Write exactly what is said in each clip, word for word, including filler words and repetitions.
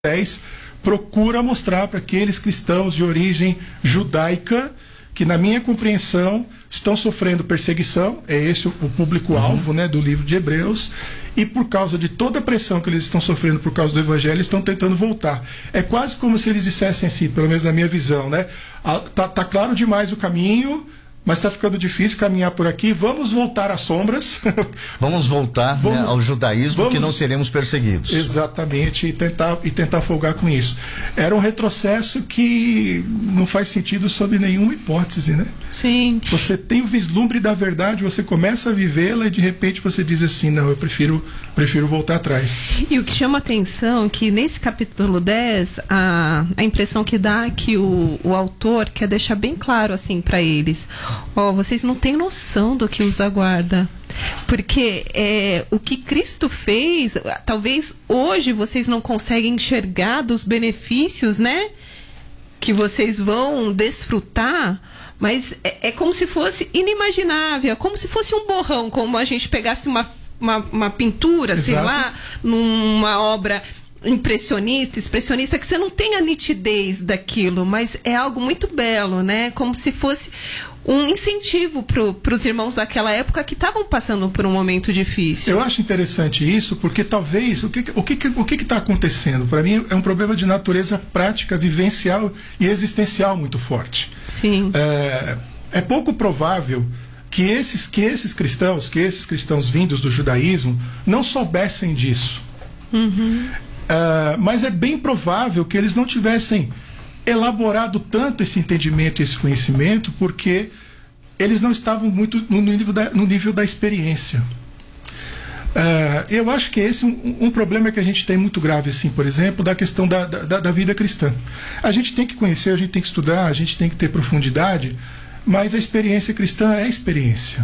dez procura mostrar para aqueles cristãos de origem judaica que, na minha compreensão, estão sofrendo perseguição, é esse o público-alvo, uhum. né, do livro de Hebreus, e por causa de toda a pressão que eles estão sofrendo por causa do Evangelho, eles estão tentando voltar. É quase como se eles dissessem assim, pelo menos na minha visão, né? Ah, tá, tá claro demais o caminho, mas está ficando difícil caminhar por aqui. Vamos voltar às sombras. Vamos voltar vamos, né, ao judaísmo, vamos, que não seremos perseguidos. Exatamente, e tentar, e tentar folgar com isso. Era um retrocesso que não faz sentido sob nenhuma hipótese, né? Sim. Você tem o vislumbre da verdade, você começa a vivê-la e de repente você diz assim, não, eu prefiro, prefiro voltar atrás. E o que chama atenção é que nesse capítulo dez, a, a impressão que dá é que o, o autor quer deixar bem claro assim para eles: ó, oh, vocês não têm noção do que os aguarda. Porque é, o que Cristo fez, talvez hoje vocês não conseguem enxergar dos benefícios, né, que vocês vão desfrutar, mas é, é como se fosse inimaginável, é como se fosse um borrão, como a gente pegasse uma, uma, uma pintura, Exato. sei lá, numa obra impressionista, expressionista, que você não tem a nitidez daquilo, mas é algo muito belo, né? Como se fosse um incentivo para os irmãos daquela época que estavam passando por um momento difícil. Eu acho interessante isso, porque talvez o que o que o que está acontecendo para mim é um problema de natureza prática, vivencial e existencial muito forte. Sim. É, é pouco provável que esses que esses cristãos, que esses cristãos vindos do judaísmo não soubessem disso. Uhum. Uh, mas é bem provável que eles não tivessem elaborado tanto esse entendimento e esse conhecimento, porque eles não estavam muito no nível da, no nível da experiência. Uh, eu acho que esse é um, um problema que a gente tem muito grave, assim, por exemplo, da questão da, da, da vida cristã. A gente tem que conhecer, a gente tem que estudar, a gente tem que ter profundidade, mas a experiência cristã é experiência.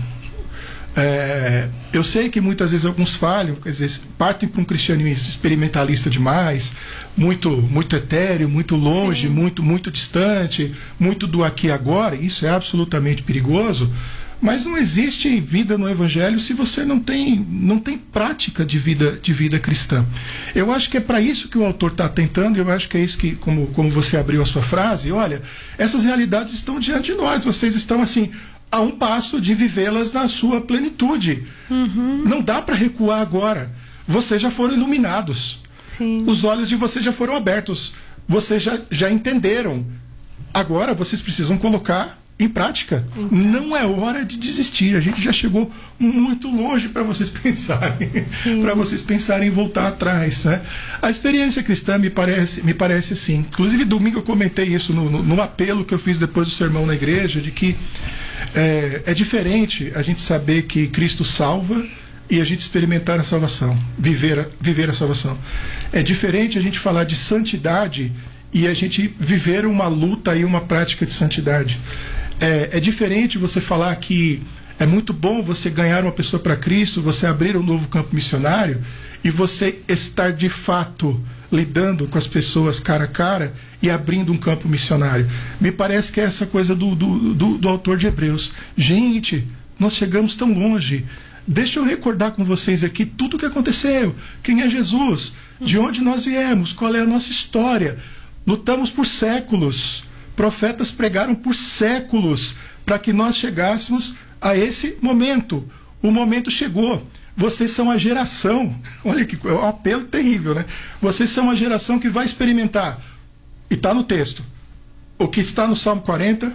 É, eu sei que muitas vezes alguns falham, quer dizer, partem para um cristianismo experimentalista demais, muito, muito etéreo, muito longe, muito, muito distante, muito do aqui e agora. Isso é absolutamente perigoso, mas não existe vida no Evangelho se você não tem, não tem prática de vida, de vida cristã. Eu acho que é para isso que o autor está tentando, eu acho que é isso que, como, como você abriu a sua frase, olha, essas realidades estão diante de nós, vocês estão assim a um passo de vivê-las na sua plenitude. Uhum. Não dá para recuar agora. Vocês já foram iluminados. Sim. Os olhos de vocês já foram abertos. Vocês já, já entenderam. Agora vocês precisam colocar em prática. Em prática. Não é hora de desistir. A gente já chegou muito longe para vocês pensarem. Para vocês pensarem em voltar atrás, né? A experiência cristã me parece, me parece assim. Inclusive, domingo eu comentei isso no, no, no apelo que eu fiz depois do sermão na igreja, de que É, é diferente a gente saber que Cristo salva e a gente experimentar a salvação, viver a, viver a salvação. É diferente a gente falar de santidade e a gente viver uma luta e uma prática de santidade. É, é diferente você falar que é muito bom você ganhar uma pessoa para Cristo, você abrir um novo campo missionário e você estar de fato lidando com as pessoas cara a cara e abrindo um campo missionário. Me parece que é essa coisa do, do, do, do autor de Hebreus. Gente, nós chegamos tão longe. Deixa eu recordar com vocês aqui tudo o que aconteceu. Quem é Jesus? De onde nós viemos? Qual é a nossa história? Lutamos por séculos. Profetas pregaram por séculos para que nós chegássemos a esse momento. O momento chegou. Vocês são a geração, olha que é um apelo terrível, né? Vocês são a geração que vai experimentar, e está no texto, o que está no Salmo quarenta,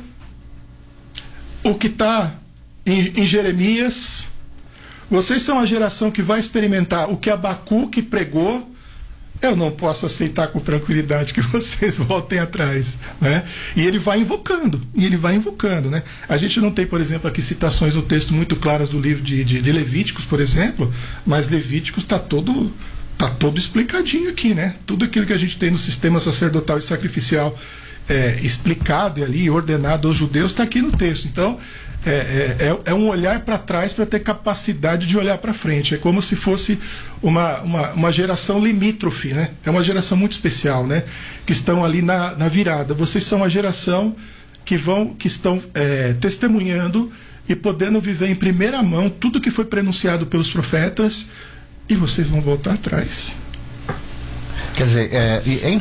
o que está em, em Jeremias. Vocês são a geração que vai experimentar o que Abacuque pregou. Eu não posso aceitar com tranquilidade que vocês voltem atrás, né? E ele vai invocando, e ele vai invocando, né? A gente não tem, por exemplo, aqui citações do texto muito claras do livro de, de, de Levíticos, por exemplo, mas Levíticos está todo, tá todo explicadinho aqui, né? Tudo aquilo que a gente tem no sistema sacerdotal e sacrificial é, explicado ali, ordenado aos judeus, está aqui no texto. Então, É, é, é um olhar para trás para ter capacidade de olhar para frente. É como se fosse uma, uma, uma geração limítrofe, né? É uma geração muito especial, né? Que estão ali na, na virada. Vocês são a geração que, vão, que estão é, testemunhando e podendo viver em primeira mão tudo que foi prenunciado pelos profetas, e vocês vão voltar atrás. Quer dizer, é, é